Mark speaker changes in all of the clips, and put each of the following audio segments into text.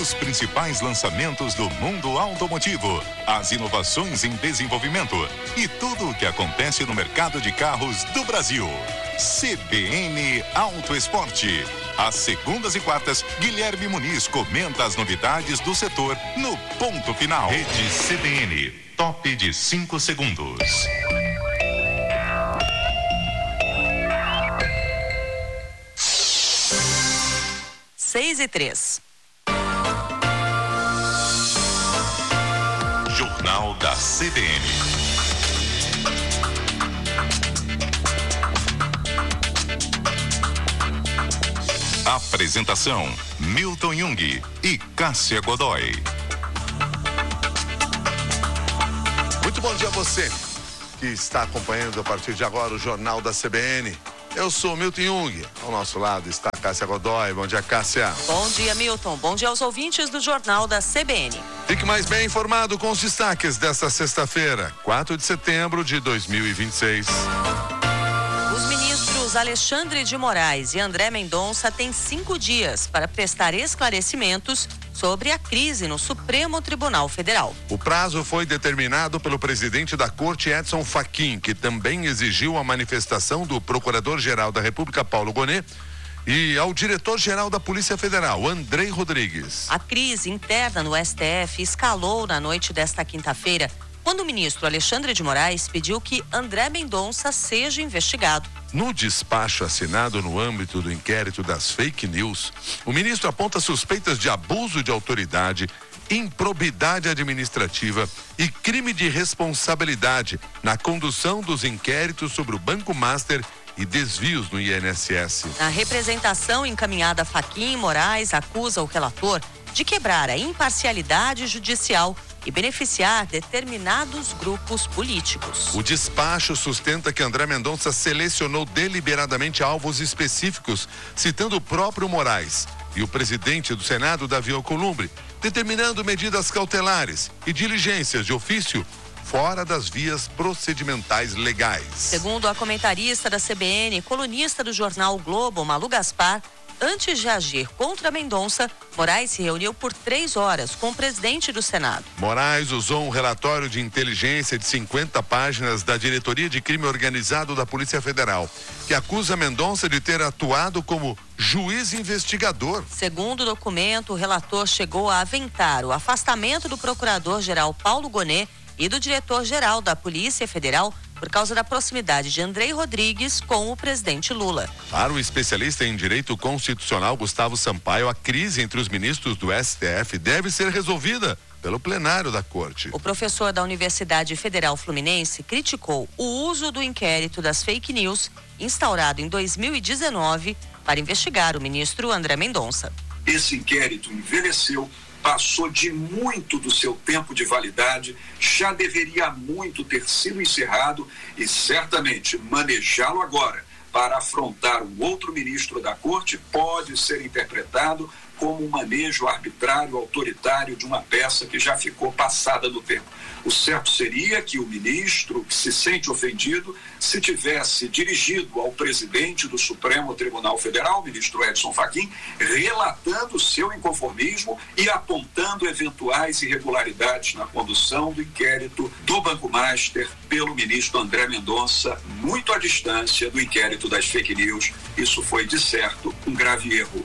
Speaker 1: Os principais lançamentos do mundo automotivo, as inovações em desenvolvimento e tudo o que acontece no mercado de carros do Brasil. CBN Auto Esporte. Às segundas e quartas, Guilherme Muniz comenta as novidades do setor no Ponto Final. Rede CBN, top de 5 segundos.
Speaker 2: 6:03.
Speaker 1: Jornal da CBN. Apresentação: Milton Jung e Cássia Godoy.
Speaker 3: Muito bom dia a você que está acompanhando a partir de agora o Jornal da CBN. Eu sou Milton Jung. Ao nosso lado está Cássia Godoy. Bom dia, Cássia.
Speaker 2: Bom dia, Milton. Bom dia aos ouvintes do Jornal da CBN.
Speaker 3: Fique mais bem informado com os destaques desta sexta-feira, 4 de setembro de 2026.
Speaker 2: Os ministros Alexandre de Moraes e André Mendonça têm 5 dias para prestar esclarecimentos sobre a crise no Supremo Tribunal Federal.
Speaker 3: O prazo foi determinado pelo presidente da Corte, Edson Fachin, que também exigiu a manifestação do Procurador-Geral da República, Paulo Gonet, e ao diretor-geral da Polícia Federal, Andrei Rodrigues.
Speaker 2: A crise interna no STF escalou na noite desta quinta-feira, quando o ministro Alexandre de Moraes pediu que André Mendonça seja investigado.
Speaker 3: No despacho assinado no âmbito do inquérito das fake news, o ministro aponta suspeitas de abuso de autoridade, improbidade administrativa e crime de responsabilidade na condução dos inquéritos sobre o Banco Master e desvios no INSS.
Speaker 2: A representação encaminhada a Fachin, Moraes acusa o relator de quebrar a imparcialidade judicial e beneficiar determinados grupos políticos.
Speaker 3: O despacho sustenta que André Mendonça selecionou deliberadamente alvos específicos, citando o próprio Moraes e o presidente do Senado, Davi Alcolumbre, determinando medidas cautelares e diligências de ofício fora das vias procedimentais legais.
Speaker 2: Segundo a comentarista da CBN e colunista do jornal o Globo, Malu Gaspar, antes de agir contra Mendonça, Moraes se reuniu por 3 horas com o presidente do Senado.
Speaker 3: Moraes usou um relatório de inteligência de 50 páginas da Diretoria de Crime Organizado da Polícia Federal, que acusa Mendonça de ter atuado como juiz investigador.
Speaker 2: Segundo o documento, o relator chegou a aventar o afastamento do procurador-geral Paulo Gonet e do diretor-geral da Polícia Federal por causa da proximidade de Andrei Rodrigues com o presidente Lula.
Speaker 3: Para o especialista em direito constitucional Gustavo Sampaio, a crise entre os ministros do STF deve ser resolvida pelo plenário da Corte.
Speaker 2: O professor da Universidade Federal Fluminense criticou o uso do inquérito das fake news instaurado em 2019 para investigar o ministro André Mendonça.
Speaker 4: Esse inquérito envelheceu, passou de muito do seu tempo de validade, já deveria há muito ter sido encerrado e certamente manejá-lo agora para afrontar um outro ministro da Corte pode ser interpretado como um manejo arbitrário, autoritário de uma peça que já ficou passada no tempo. O certo seria que o ministro que se sente ofendido, se tivesse dirigido ao presidente do Supremo Tribunal Federal, o ministro Edson Fachin, relatando seu inconformismo e apontando eventuais irregularidades na condução do inquérito do Banco Master pelo ministro André Mendonça, muito à distância do inquérito das fake news. Isso foi, de certo, um grave erro.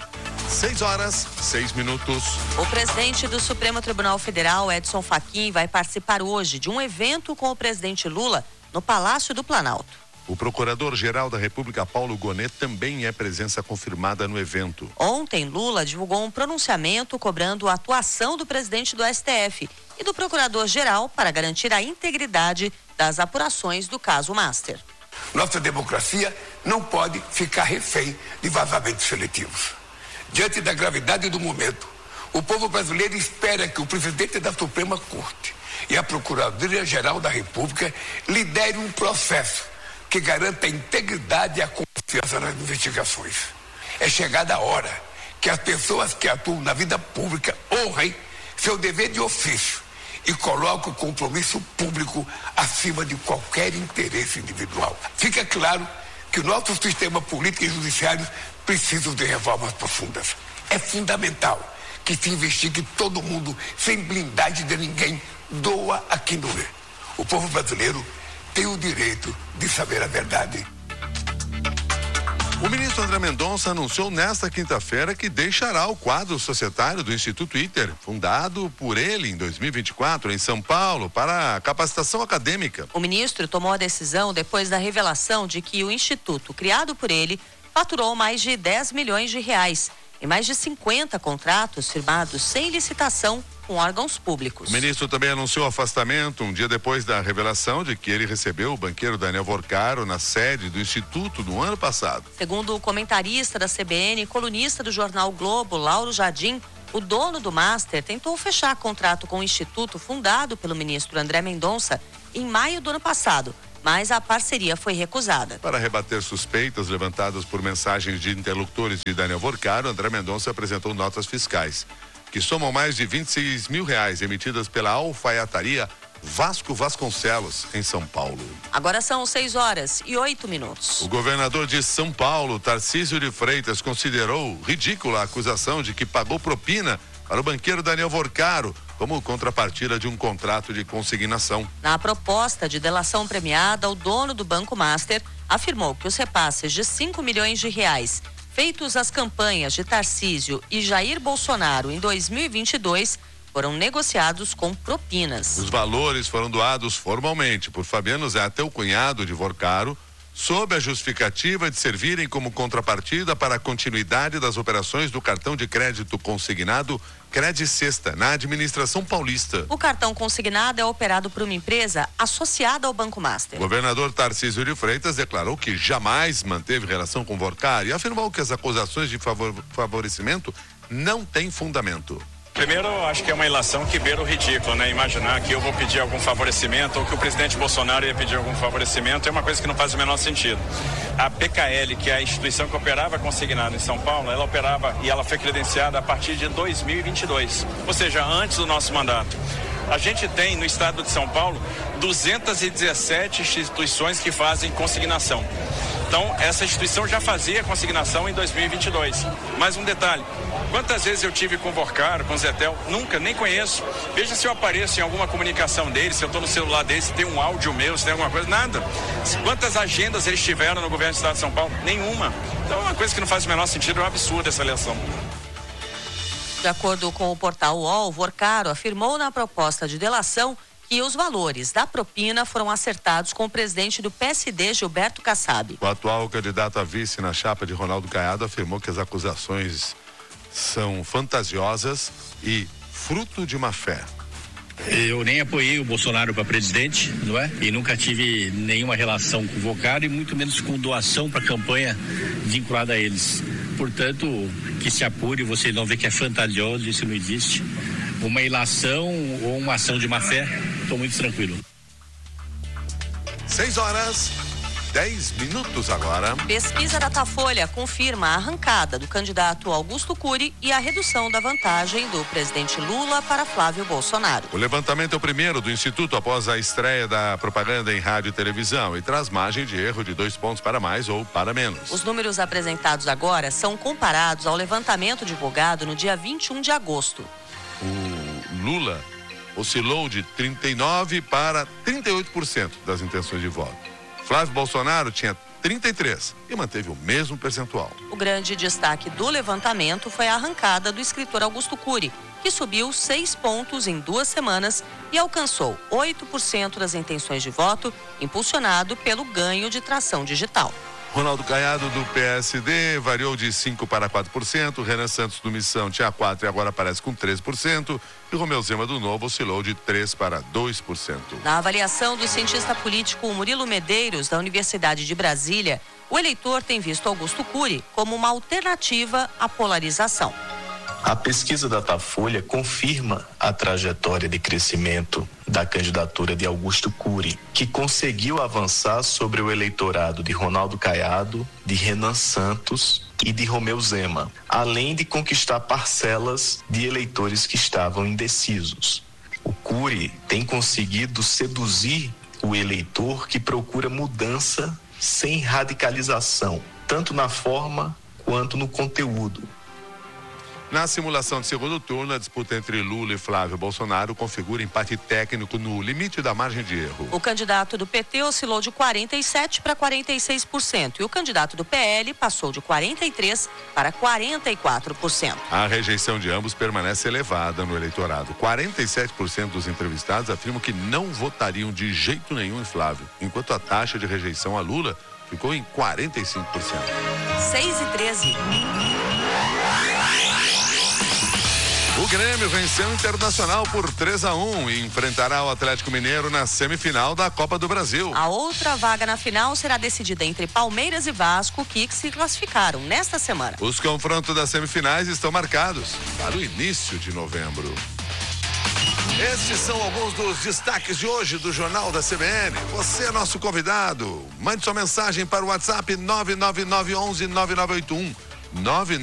Speaker 3: 6 horas, 6 minutos.
Speaker 2: O presidente do Supremo Tribunal Federal, Edson Fachin, vai participar hoje de um evento com o presidente Lula no Palácio do Planalto.
Speaker 3: O procurador-geral da República, Paulo Gonet, também é presença confirmada no evento.
Speaker 2: Ontem, Lula divulgou um pronunciamento cobrando a atuação do presidente do STF e do procurador-geral para garantir a integridade das apurações do caso Master.
Speaker 5: Nossa democracia não pode ficar refém de vazamentos seletivos. Diante da gravidade do momento, o povo brasileiro espera que o presidente da Suprema Corte e a Procuradoria-Geral da República liderem um processo que garanta a integridade e a confiança nas investigações. É chegada a hora que as pessoas que atuam na vida pública honrem seu dever de ofício e coloquem o compromisso público acima de qualquer interesse individual. Fica claro que o nosso sistema político e judiciário precisam de reformas profundas. É fundamental que se investigue todo mundo, sem blindagem de ninguém, doa a quem doer. O povo brasileiro tem o direito de saber a verdade.
Speaker 3: O ministro André Mendonça anunciou nesta quinta-feira que deixará o quadro societário do Instituto ITER, fundado por ele em 2024 em São Paulo, para capacitação acadêmica.
Speaker 2: O ministro tomou a decisão depois da revelação de que o instituto, criado por ele, faturou mais de 10 milhões de reais e mais de 50 contratos firmados sem licitação com órgãos públicos.
Speaker 3: O ministro também anunciou o afastamento um dia depois da revelação de que ele recebeu o banqueiro Daniel Vorcaro na sede do Instituto no ano passado.
Speaker 2: Segundo o comentarista da CBN e colunista do jornal Globo, Lauro Jardim, o dono do Master tentou fechar contrato com o Instituto fundado pelo ministro André Mendonça em maio do ano passado, mas a parceria foi recusada.
Speaker 3: Para rebater suspeitas levantadas por mensagens de interlocutores de Daniel Vorcaro, André Mendonça apresentou notas fiscais, que somam mais de 26 mil reais emitidas pela alfaiataria Vasco Vasconcelos, em São Paulo.
Speaker 2: Agora são 6h08.
Speaker 3: O governador de São Paulo, Tarcísio de Freitas, considerou ridícula a acusação de que pagou propina para o banqueiro Daniel Vorcaro como contrapartida de um contrato de consignação.
Speaker 2: Na proposta de delação premiada, o dono do Banco Master afirmou que os repasses de 5 milhões de reais feitos às campanhas de Tarcísio e Jair Bolsonaro em 2022 foram negociados com propinas.
Speaker 3: Os valores foram doados formalmente por Fabiano Zete, o cunhado de Vorcaro, sob a justificativa de servirem como contrapartida para a continuidade das operações do cartão de crédito consignado Credicesta, na administração paulista.
Speaker 2: O cartão consignado é operado por uma empresa associada ao Banco Master.
Speaker 3: O governador Tarcísio de Freitas declarou que jamais manteve relação com Vorcaro e afirmou que as acusações de favorecimento não têm fundamento.
Speaker 6: Primeiro, acho que é uma ilação que beira o ridículo, né? Imaginar que eu vou pedir algum favorecimento ou que o presidente Bolsonaro ia pedir algum favorecimento é uma coisa que não faz o menor sentido. A PKL, que é a instituição que operava consignado em São Paulo, ela operava e ela foi credenciada a partir de 2022, ou seja, antes do nosso mandato. A gente tem no estado de São Paulo 217 instituições que fazem consignação. Então, essa instituição já fazia consignação em 2022. Mais um detalhe, quantas vezes eu tive com o Vorcaro, com o Zetel? Nunca, nem conheço. Veja se eu apareço em alguma comunicação dele, se eu estou no celular dele, se tem um áudio meu, se tem alguma coisa, nada. Quantas agendas eles tiveram no governo do estado de São Paulo? Nenhuma. Então, é uma coisa que não faz o menor sentido, é um absurdo essa eleição.
Speaker 2: De acordo com o portal UOL, Vorcaro afirmou na proposta de delação que os valores da propina foram acertados com o presidente do PSD, Gilberto Kassab.
Speaker 3: O atual candidato a vice na chapa de Ronaldo Caiado afirmou que as acusações são fantasiosas e fruto de má fé.
Speaker 7: Eu nem apoiei o Bolsonaro para presidente, não é? E nunca tive nenhuma relação com o Vorcaro e muito menos com doação para campanha vinculada a eles. Portanto, que se apure, você não vê que é fantasioso, isso não existe. Uma ilação ou uma ação de má fé, estou muito tranquilo.
Speaker 3: 6h10 agora.
Speaker 2: Pesquisa Datafolha confirma a arrancada do candidato Augusto Cury e a redução da vantagem do presidente Lula para Flávio Bolsonaro.
Speaker 3: O levantamento é o primeiro do Instituto após a estreia da propaganda em rádio e televisão e traz margem de erro de 2 pontos para mais ou para menos.
Speaker 2: Os números apresentados agora são comparados ao levantamento divulgado no dia 21 de agosto.
Speaker 3: O Lula oscilou de 39% para 38% das intenções de voto. Flávio Bolsonaro tinha 33% e manteve o mesmo percentual.
Speaker 2: O grande destaque do levantamento foi a arrancada do escritor Augusto Cury, que subiu 6 pontos em 2 semanas e alcançou 8% das intenções de voto, impulsionado pelo ganho de tração digital.
Speaker 3: Ronaldo Caiado, do PSD, variou de 5% para 4%. Renan Santos, do Missão, tinha 4% e agora aparece com 13%. E Romeu Zema, do Novo, oscilou de 3% para 2%.
Speaker 2: Na avaliação do cientista político Murilo Medeiros, da Universidade de Brasília, o eleitor tem visto Augusto Cury como uma alternativa à polarização.
Speaker 8: A pesquisa Datafolha confirma a trajetória de crescimento da candidatura de Augusto Cury, que conseguiu avançar sobre o eleitorado de Ronaldo Caiado, de Renan Santos e de Romeu Zema, além de conquistar parcelas de eleitores que estavam indecisos. O Cury tem conseguido seduzir o eleitor que procura mudança sem radicalização, tanto na forma quanto no conteúdo.
Speaker 3: Na simulação de segundo turno, a disputa entre Lula e Flávio Bolsonaro configura empate técnico no limite da margem de erro.
Speaker 2: O candidato do PT oscilou de 47% para 46% e o candidato do PL passou de 43% para 44%.
Speaker 3: A rejeição de ambos permanece elevada no eleitorado. 47% dos entrevistados afirmam que não votariam de jeito nenhum em Flávio, enquanto a taxa de rejeição a Lula ficou em 45%.
Speaker 2: 6h13.
Speaker 3: O Grêmio venceu o Internacional por 3-1 e enfrentará o Atlético Mineiro na semifinal da Copa do Brasil.
Speaker 2: A outra vaga na final será decidida entre Palmeiras e Vasco, que se classificaram nesta semana.
Speaker 3: Os confrontos das semifinais estão marcados para o início de novembro. Estes são alguns dos destaques de hoje do Jornal da CBN. Você é nosso convidado. Mande sua mensagem para o WhatsApp 999119981.